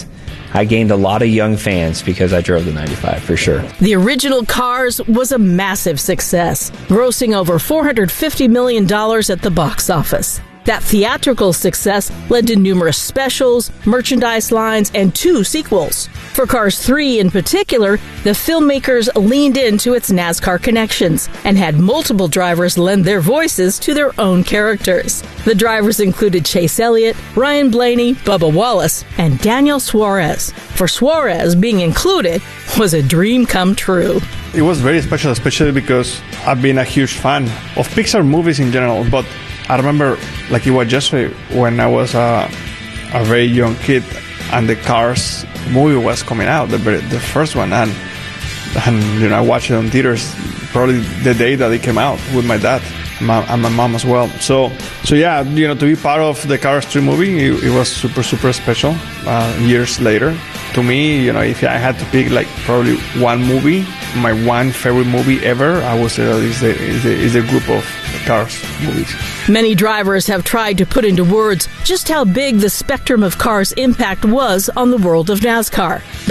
I gained a lot of young fans because I drove the ninety-five for sure. The original Cars was a massive success, grossing over four hundred fifty million dollars at the box office. That theatrical success led to numerous specials, merchandise lines, and two sequels. For Cars three in particular, the filmmakers leaned into its NASCAR connections and had multiple drivers lend their voices to their own characters. The drivers included Chase Elliott, Ryan Blaney, Bubba Wallace, and Daniel Suarez. For Suarez, being included was a dream come true. It was very special, especially because I've been a huge fan of Pixar movies in general, but I remember, like it was yesterday, when I was a, a very young kid and the Cars movie was coming out, the the first one, and and you know I watched it on theaters probably the day that it came out with my dad my, and my mom as well. So so yeah, you know, to be part of the Cars three movie, it, it was super super special. Uh, years later, to me, you know, if I had to pick like probably one movie, my one favorite movie ever, I would say that is the is the, is the group of Cars movies. Many drivers have tried to put into words just how big the spectrum of Cars' impact was on the world of NASCAR.